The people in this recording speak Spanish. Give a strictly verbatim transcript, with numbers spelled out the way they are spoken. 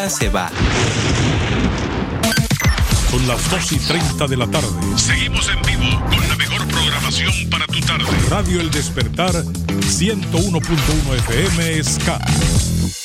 ya se va. Son las dos y treinta de la tarde. Seguimos en vivo con la mejor programación para tu tarde. Radio El Despertar, ciento uno punto uno F M Ska.